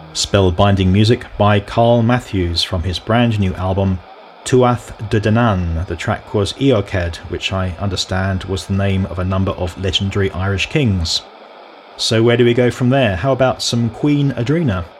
Spellbinding music by Carl Matthews from his brand new album Tuath de Danann. The track was Eochaid, which I understand was the name of a number of legendary Irish kings. So where do we go from there? How about some Queen Adrena?